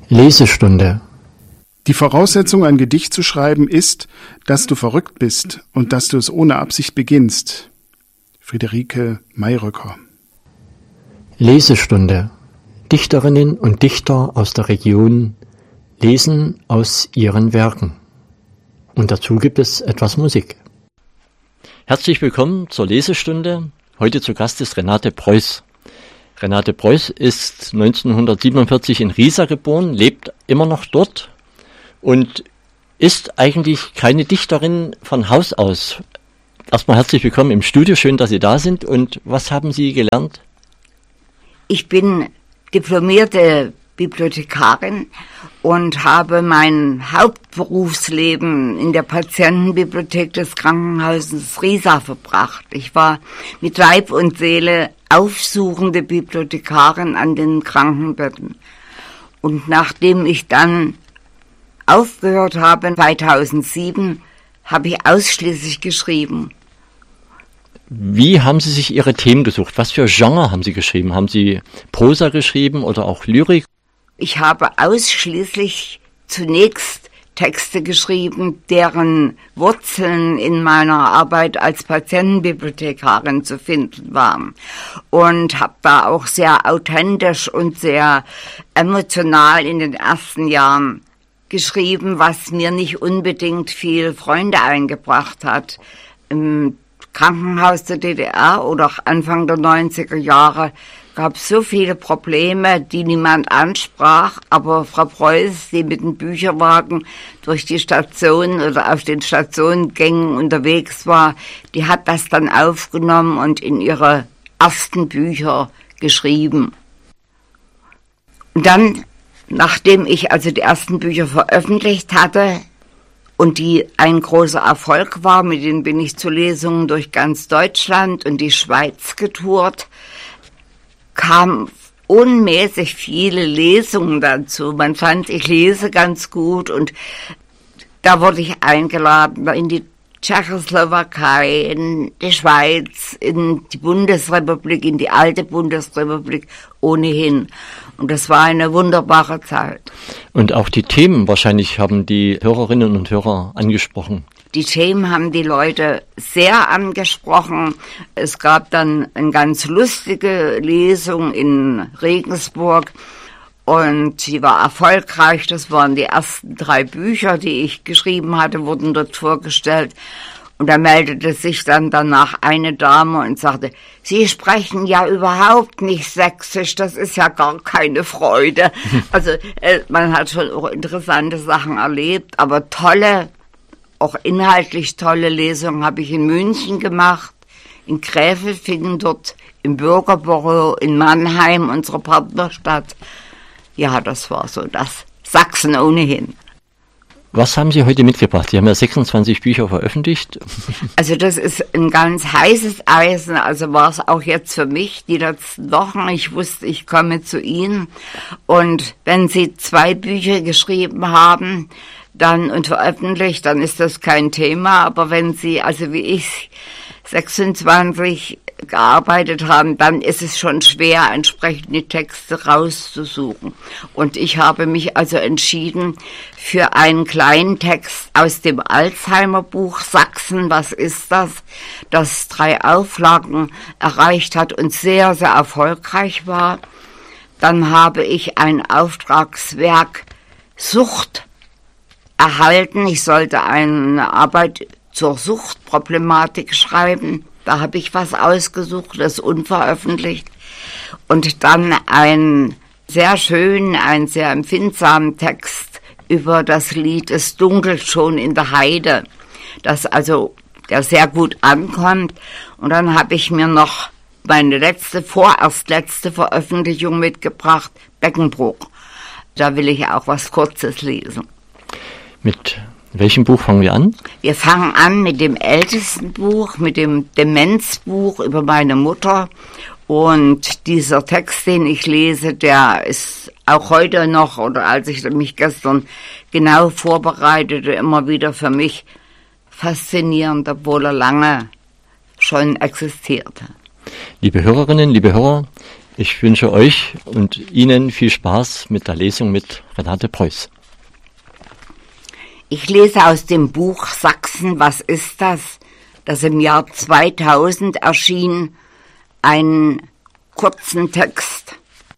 Lesestunde. Die Voraussetzung, ein Gedicht zu schreiben, ist, dass du verrückt bist und dass du es ohne Absicht beginnst. Friederike Mayröcker. Lesestunde. Dichterinnen und Dichter aus der Region lesen aus ihren Werken. Und dazu gibt es etwas Musik. Herzlich willkommen zur Lesestunde. Heute zu Gast ist Renate Preuß. Renate Preuß ist 1947 in Riesa geboren, lebt immer noch dort und ist eigentlich keine Dichterin von Haus aus. Erstmal herzlich willkommen im Studio, schön, dass Sie da sind. Und was haben Sie gelernt? Ich bin diplomierte Bibliothekarin und habe mein Hauptberufsleben in der Patientenbibliothek des Krankenhauses Riesa verbracht. Ich war mit Leib und Seele aufsuchende Bibliothekarin an den Krankenbetten. Und nachdem ich dann aufgehört habe, 2007, habe ich ausschließlich geschrieben. Wie haben Sie sich Ihre Themen gesucht? Was für Genre haben Sie geschrieben? Haben Sie Prosa geschrieben oder auch Lyrik? Ich habe ausschließlich zunächst Texte geschrieben, deren Wurzeln in meiner Arbeit als Patientenbibliothekarin zu finden waren. Und habe da auch sehr authentisch und sehr emotional in den ersten Jahren geschrieben, was mir nicht unbedingt viel Freunde eingebracht hat. Im Krankenhaus der DDR oder auch Anfang der 90er Jahre gab es so viele Probleme, die niemand ansprach, aber Frau Preuß, die mit dem Bücherwagen durch die Stationen oder auf den Stationengängen unterwegs war, die hat das dann aufgenommen und in ihre ersten Bücher geschrieben. Und dann, nachdem ich also die ersten Bücher veröffentlicht hatte und die ein großer Erfolg war, mit denen bin ich zu Lesungen durch ganz Deutschland und die Schweiz getourt, kamen unmäßig viele Lesungen dazu. Man fand, ich lese ganz gut und da wurde ich eingeladen in die Tschechoslowakei, in die Schweiz, in die Bundesrepublik, in die alte Bundesrepublik ohnehin. Und das war eine wunderbare Zeit. Und auch die Themen wahrscheinlich haben die Hörerinnen und Hörer angesprochen. Die Themen haben die Leute sehr angesprochen. Es gab dann eine ganz lustige Lesung in Regensburg und sie war erfolgreich. Das waren die ersten 3 Bücher, die ich geschrieben hatte, wurden dort vorgestellt. Und da meldete sich dann danach eine Dame und sagte, Sie sprechen ja überhaupt nicht sächsisch, das ist ja gar keine Freude. Also man hat schon auch interessante Sachen erlebt, aber auch inhaltlich tolle Lesungen habe ich in München gemacht, in Gräfelfingen, dort im Bürgerbüro, in Mannheim, unsere Partnerstadt. Ja, das war so das. Sachsen ohnehin. Was haben Sie heute mitgebracht? Sie haben ja 26 Bücher veröffentlicht. Also das ist ein ganz heißes Eisen, also war es auch jetzt für mich die letzten Wochen. Ich wusste, ich komme zu Ihnen und wenn Sie 2 Bücher geschrieben haben, dann und veröffentlicht, dann ist das kein Thema. Aber wenn Sie, also wie ich, 26 gearbeitet haben, dann ist es schon schwer, entsprechende Texte rauszusuchen. Und ich habe mich also entschieden für einen kleinen Text aus dem Alzheimer-Buch Sachsen, was ist das? Das 3 Auflagen erreicht hat und sehr, sehr erfolgreich war. Dann habe ich ein Auftragswerk Sucht erhalten. Ich sollte eine Arbeit zur Suchtproblematik schreiben. Da habe ich was ausgesucht, das unveröffentlicht. Und dann einen sehr schönen, einen sehr empfindsamen Text über das Lied Es dunkelt schon in der Heide, das also der sehr gut ankommt. Und dann habe ich mir noch meine vorerst letzte Veröffentlichung mitgebracht, Beckenbruch. Da will ich auch was Kurzes lesen. Mit welchem Buch fangen wir an? Wir fangen an mit dem ältesten Buch, mit dem Demenzbuch über meine Mutter. Und dieser Text, den ich lese, der ist auch heute noch, oder als ich mich gestern genau vorbereitete, immer wieder für mich faszinierend, obwohl er lange schon existierte. Liebe Hörerinnen, liebe Hörer, Ich wünsche euch und Ihnen viel Spaß mit der Lesung mit Renate Preuß. Ich lese aus dem Buch Sachsen, was ist das? Das im Jahr 2000 erschien, einen kurzen Text.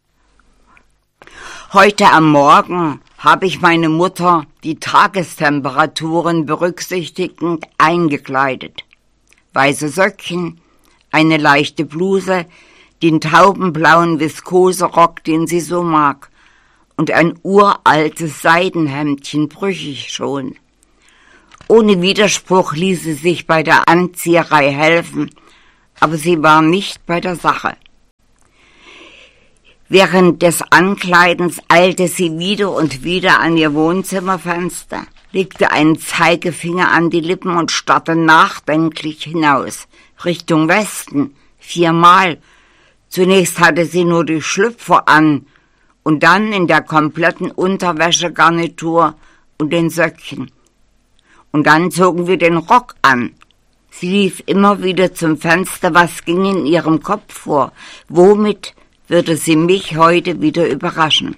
Heute am Morgen habe ich meine Mutter die Tagestemperaturen berücksichtigend eingekleidet. Weiße Söckchen, eine leichte Bluse, den taubenblauen Viskoserock, den sie so mag, und ein uraltes Seidenhemdchen, brüchig schon. Ohne Widerspruch ließ sie sich bei der Anzieherei helfen, aber sie war nicht bei der Sache. Während des Ankleidens eilte sie wieder und wieder an ihr Wohnzimmerfenster, legte einen Zeigefinger an die Lippen und starrte nachdenklich hinaus, Richtung Westen, 4-mal. Zunächst hatte sie nur die Schlüpfer an und dann in der kompletten Unterwäschegarnitur und den Söckchen. Und dann zogen wir den Rock an. Sie lief immer wieder zum Fenster, was ging in ihrem Kopf vor? Womit würde sie mich heute wieder überraschen?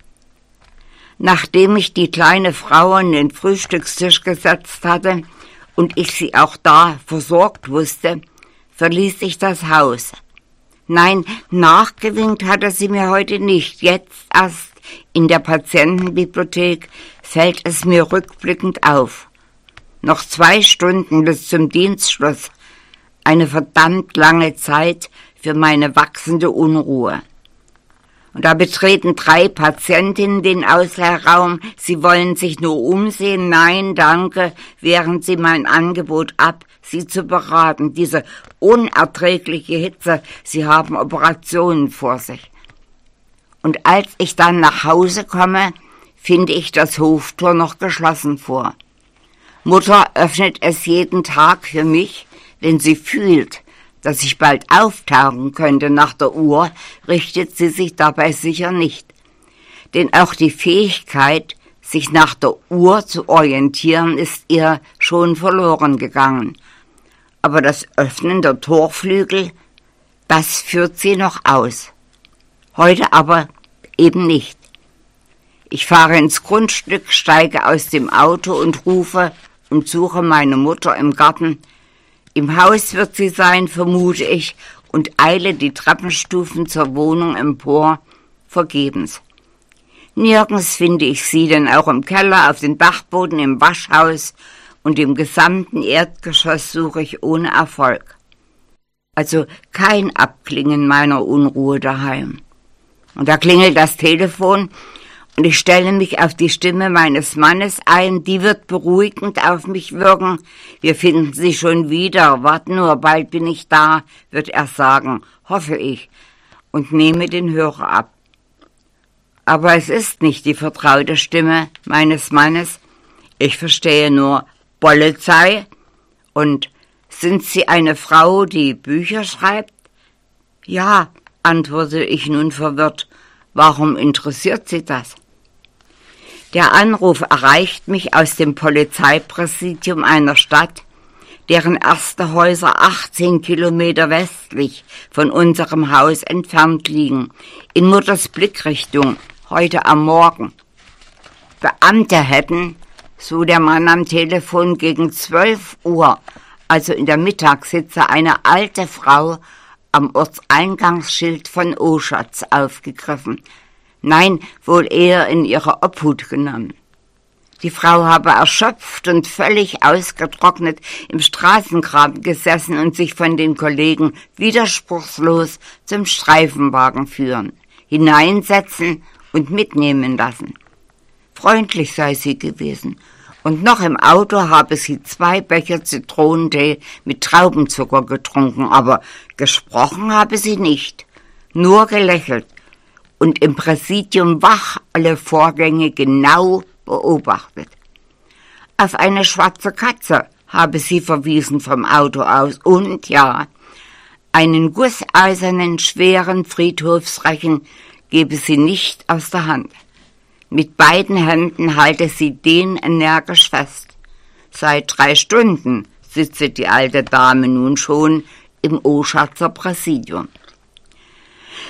Nachdem ich die kleine Frau an den Frühstückstisch gesetzt hatte und ich sie auch da versorgt wusste, verließ ich das Haus. Nein, nachgewinkt hatte sie mir heute nicht. Jetzt erst in der Patientenbibliothek fällt es mir rückblickend auf. Noch 2 Stunden bis zum Dienstschluss. Eine verdammt lange Zeit für meine wachsende Unruhe. Und da betreten 3 Patientinnen den Ausleihraum. Sie wollen sich nur umsehen. Nein, danke, wehren sie mein Angebot ab, sie zu beraten. Diese unerträgliche Hitze, sie haben Operationen vor sich. Und als ich dann nach Hause komme, finde ich das Hoftor noch geschlossen vor. Mutter öffnet es jeden Tag für mich, wenn sie fühlt, dass ich bald auftauchen könnte nach der Uhr, richtet sie sich dabei sicher nicht. Denn auch die Fähigkeit, sich nach der Uhr zu orientieren, ist ihr schon verloren gegangen. Aber das Öffnen der Torflügel, das führt sie noch aus. Heute aber eben nicht. Ich fahre ins Grundstück, steige aus dem Auto und rufe und suche meine Mutter im Garten. Im Haus wird sie sein, vermute ich, und eile die Treppenstufen zur Wohnung empor, vergebens. Nirgends finde ich sie, denn auch im Keller, auf dem Dachboden, im Waschhaus und im gesamten Erdgeschoss suche ich ohne Erfolg. Also kein Abklingen meiner Unruhe daheim. Und da klingelt das Telefon und ich stelle mich auf die Stimme meines Mannes ein, die wird beruhigend auf mich wirken. Wir finden sie schon wieder, wart nur, bald bin ich da, wird er sagen, hoffe ich, und nehme den Hörer ab. Aber es ist nicht die vertraute Stimme meines Mannes. Ich verstehe nur Polizei. Und sind Sie eine Frau, die Bücher schreibt? Ja, antworte ich nun verwirrt. Warum interessiert Sie das? Der Anruf erreicht mich aus dem Polizeipräsidium einer Stadt, deren erste Häuser 18 Kilometer westlich von unserem Haus entfernt liegen, in Mutters Blickrichtung, heute am Morgen. Beamte hätten, so der Mann am Telefon, gegen 12 Uhr, also in der Mittagshitze, eine alte Frau am Ortseingangsschild von Oschatz aufgegriffen. Nein, wohl eher in ihre Obhut genommen. Die Frau habe erschöpft und völlig ausgetrocknet im Straßengraben gesessen und sich von den Kollegen widerspruchslos zum Streifenwagen führen, hineinsetzen und mitnehmen lassen. Freundlich sei sie gewesen, und noch im Auto habe sie 2 Becher Zitronentee mit Traubenzucker getrunken, aber gesprochen habe sie nicht, nur gelächelt und im Präsidium wach alle Vorgänge genau beobachtet. Auf eine schwarze Katze habe sie verwiesen vom Auto aus und, ja, einen gusseisernen, schweren Friedhofsrechen gebe sie nicht aus der Hand. Mit beiden Händen halte sie den energisch fest. Seit 3 Stunden sitze die alte Dame nun schon im Oschatzer Präsidium.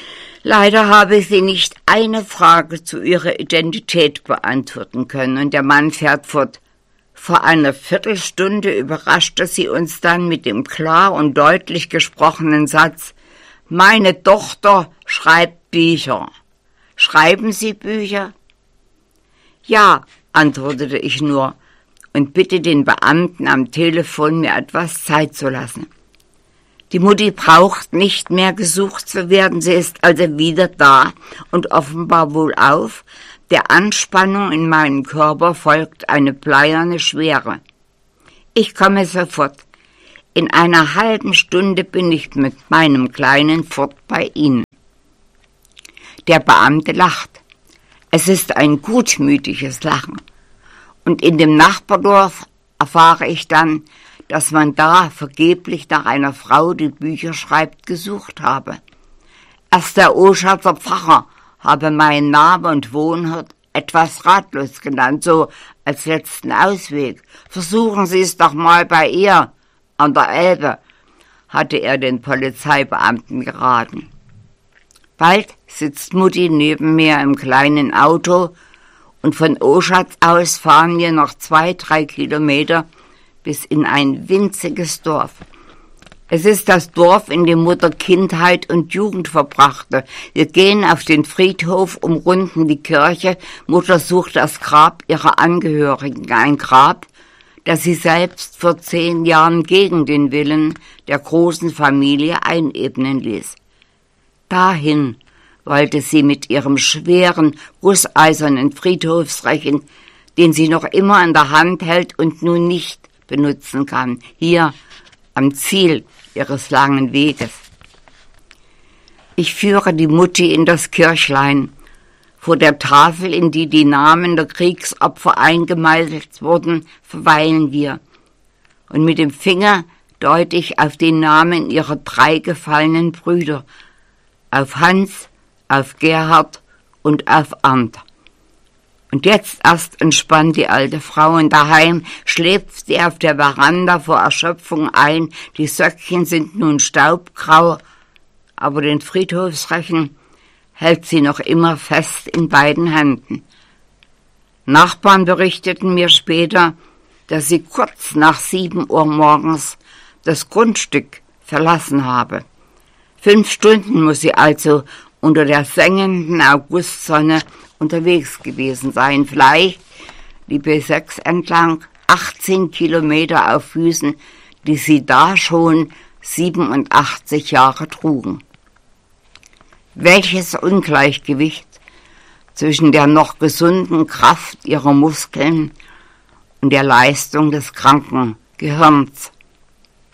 Leider habe sie nicht eine Frage zu ihrer Identität beantworten können und der Mann fährt fort. Vor einer Viertelstunde überraschte sie uns dann mit dem klar und deutlich gesprochenen Satz: »Meine Tochter schreibt Bücher.« »Schreiben Sie Bücher?« »Ja«, antwortete ich nur und bitte den Beamten am Telefon, mir etwas Zeit zu lassen. Die Mutti braucht nicht mehr gesucht zu werden, sie ist also wieder da und offenbar wohlauf. Der Anspannung in meinem Körper folgt eine bleierne Schwere. Ich komme sofort. In einer halben Stunde bin ich mit meinem Kleinen fort bei Ihnen. Der Beamte lacht. Es ist ein gutmütiges Lachen. Und in dem Nachbardorf erfahre ich dann, dass man da vergeblich nach einer Frau, die Bücher schreibt, gesucht habe. Erst der Oschatzer Pfarrer habe meinen Namen und Wohnort etwas ratlos genannt, so als letzten Ausweg. »Versuchen Sie es doch mal bei ihr, an der Elbe«, hatte er den Polizeibeamten geraten. Bald sitzt Mutti neben mir im kleinen Auto und von Oschatz aus fahren wir noch 2-3 Kilometer bis in ein winziges Dorf. Es ist das Dorf, in dem Mutter Kindheit und Jugend verbrachte. Wir gehen auf den Friedhof, umrunden die Kirche. Mutter sucht das Grab ihrer Angehörigen, ein Grab, das sie selbst vor 10 Jahren gegen den Willen der großen Familie einebnen ließ. Dahin wollte sie mit ihrem schweren, gusseisernen Friedhofsrechen, den sie noch immer in der Hand hält und nun nicht benutzen kann, hier am Ziel ihres langen Weges. Ich führe die Mutti in das Kirchlein. Vor der Tafel, in die die Namen der Kriegsopfer eingemeißelt wurden, verweilen wir. Und mit dem Finger deute ich auf den Namen ihrer 3 gefallenen Brüder, auf Hans, auf Gerhard und auf Arndt. Und jetzt erst entspannt die alte Frau und daheim schläft sie auf der Veranda vor Erschöpfung ein. Die Söckchen sind nun staubgrau, aber den Friedhofsrechen hält sie noch immer fest in beiden Händen. Nachbarn berichteten mir später, dass sie kurz nach 7 Uhr morgens das Grundstück verlassen habe. 5 Stunden muss sie also unter der sengenden Augustsonne unterwegs gewesen sein, vielleicht die B6 entlang, 18 Kilometer auf Füßen, die sie da schon 87 Jahre trugen. Welches Ungleichgewicht zwischen der noch gesunden Kraft ihrer Muskeln und der Leistung des kranken Gehirns.